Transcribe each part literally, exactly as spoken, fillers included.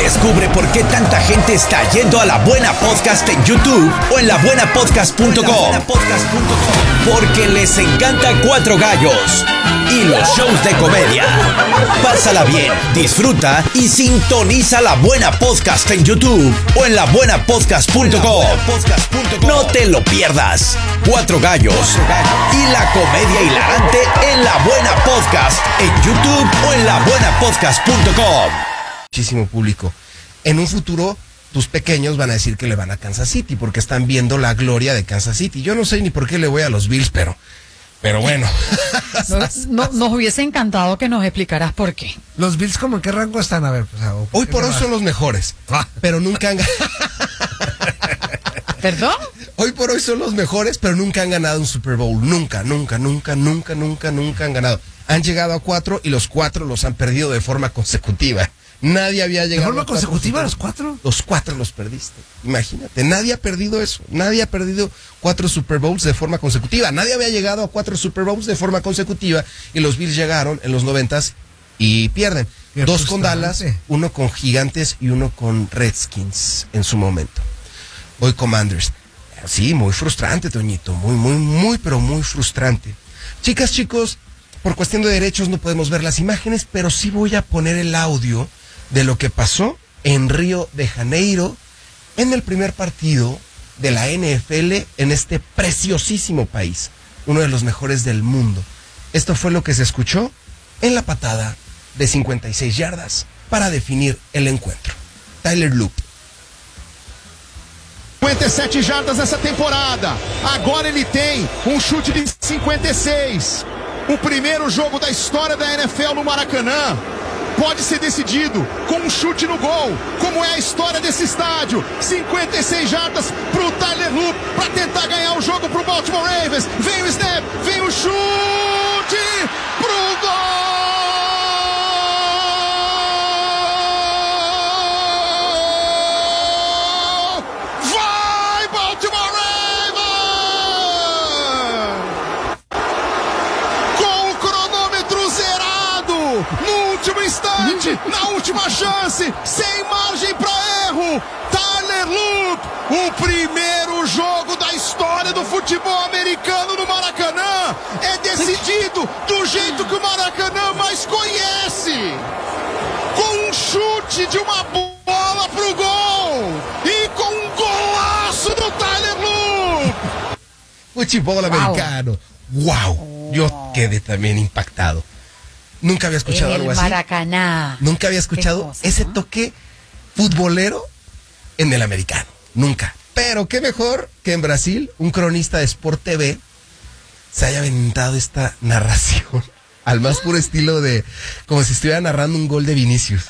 Descubre por qué tanta gente está yendo a La Buena Podcast en YouTube o en la buena podcast punto com. Porque les encanta Cuatro Gallos y los shows de comedia. Pásala bien, disfruta y sintoniza La Buena Podcast en YouTube o en la buena podcast punto com. No te lo pierdas. Cuatro Gallos y la comedia hilarante en La Buena Podcast en YouTube o en la buena podcast punto com. Muchísimo público. En un futuro, tus pequeños van a decir que le van a Kansas City porque están viendo la gloria de Kansas City. Yo no sé ni por qué le voy a los Bills, pero, pero bueno. Nos, no, nos hubiese encantado que nos explicaras por qué. ¿Los Bills como en qué rango están? A ver, pues, o, hoy por hoy son los mejores, Ah. pero nunca han ganado. ¿Perdón? Hoy por hoy son los mejores, pero nunca han ganado un Super Bowl. Nunca, nunca, nunca, nunca, nunca, nunca han ganado. Han llegado a cuatro y los cuatro los han perdido de forma consecutiva. Nadie había llegado. ¿De forma a cuatro consecutiva Super los cuatro? Los cuatro los perdiste. Imagínate, nadie ha perdido eso. Nadie ha perdido cuatro Super Bowls de forma consecutiva. Nadie había llegado a cuatro Super Bowls de forma consecutiva y los Bills llegaron en los noventas y pierden. Qué Dos con frustrante. Dallas, uno con Gigantes y uno con Redskins en su momento. Hoy Commanders. Sí, muy frustrante, Toñito. Muy, muy, muy, pero muy frustrante. Chicas, chicos, por cuestión de derechos no podemos ver las imágenes, pero sí voy a poner el audio de lo que pasó en Río de Janeiro en el primer partido de la N F L en este preciosísimo país, uno de los mejores del mundo. Esto fue lo que se escuchó en la patada de cinquenta e seis yardas para definir el encuentro. Tyler Loop. cinquenta e sete jardas essa temporada. Agora ele tem um chute de cinquenta e seis. O primeiro jogo da história da N F L no Maracanã pode ser decidido com um chute no gol, como é a história desse estádio. cinquenta e seis jardas pro Tyler Loop para tentar ganhar o jogo pro Baltimore Ravens. Vem o snap, vem o chute pro gol! Vai Baltimore Ravens! Com o cronômetro zerado no último instante, na última chance, sem margem para erro, Tyler Loop, o primeiro jogo da história do futebol americano no Maracanã é decidido do jeito que o Maracanã mais conhece, com um chute de uma bola pro gol e com um golaço do Tyler Loop. Fútbol americano. ¡Wow! Yo quedé también impactado. Nunca había escuchado En algo el así. Maracaná. Nunca había escuchado cosa, ese ¿no? toque futbolero en el americano. Nunca. Pero qué mejor que en Brasil un cronista de Sport T V se haya aventado esta narración al más puro estilo de como si estuviera narrando un gol de Vinicius.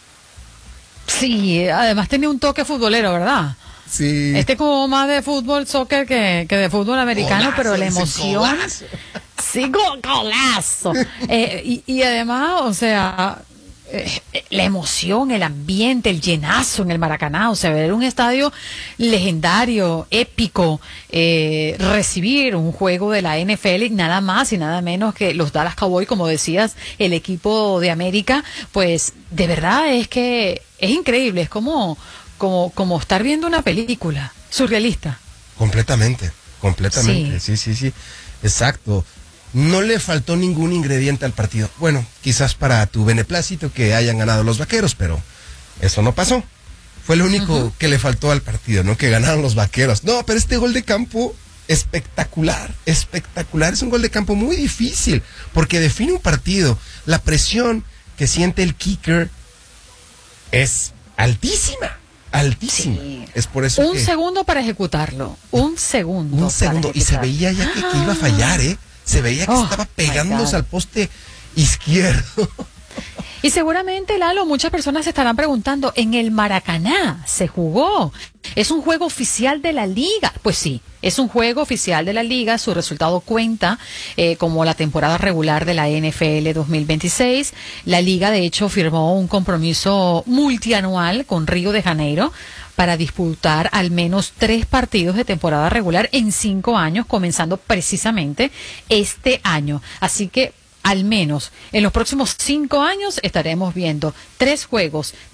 Sí, además tenía un toque futbolero, ¿verdad? Sí. Este como más de fútbol, soccer que, que de fútbol americano, Golazo, pero la dice, emoción... golazo. Sí, go- golazo. Eh, y, y además, o sea, eh, la emoción, el ambiente, el llenazo en el Maracaná, o sea, ver un estadio legendario, épico, eh, recibir un juego de la N F L y nada más y nada menos que los Dallas Cowboys, como decías, el equipo de América, pues de verdad es que es increíble, es como, como, como estar viendo una película surrealista. Completamente, completamente. Sí, sí, sí. Exacto. No le faltó ningún ingrediente al partido. Bueno, quizás para tu beneplácito que hayan ganado los Vaqueros, pero eso no pasó. Fue lo único uh-huh. que le faltó al partido, ¿no? Que ganaron los Vaqueros. No, pero este gol de campo, espectacular, espectacular. Es un gol de campo muy difícil, porque define un partido. La presión que siente el kicker es altísima, altísima. Sí. Es por eso Un que... segundo para ejecutarlo, un segundo. Un segundo, para y se ejecutar. veía ya que, que iba a fallar, ¿eh? Se veía que Oh, estaba my pegándose God. al poste izquierdo. Y seguramente, Lalo, muchas personas se estarán preguntando, ¿en el Maracaná se jugó? ¿Es un juego oficial de la liga? Pues sí, es un juego oficial de la liga, su resultado cuenta eh, como la temporada regular de la N F L dos mil veintiséis. La liga, de hecho, firmó un compromiso multianual con Río de Janeiro para disputar al menos tres partidos de temporada regular en cinco años, comenzando precisamente este año. Así que al menos en los próximos cinco años estaremos viendo tres juegos